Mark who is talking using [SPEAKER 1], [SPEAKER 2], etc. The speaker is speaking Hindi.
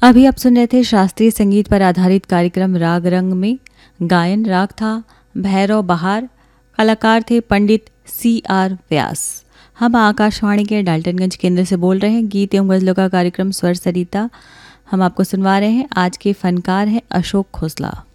[SPEAKER 1] अभी आप सुन रहे थे शास्त्रीय संगीत पर आधारित कार्यक्रम राग रंग में। गायन राग था भैरव बहार, कलाकार थे पंडित CR व्यास। हम आकाशवाणी के डाल्टनगंज केंद्र से बोल रहे हैं। गीत एवं गजलों का कार्यक्रम स्वर सरिता हम आपको सुनवा रहे हैं। आज के फनकार हैं अशोक खोसला।